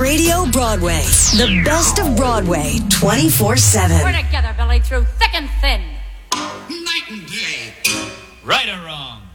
Radio Broadway. The best of Broadway, 24/7. We're together, Billy, through thick and thin. Night and day. Right or wrong?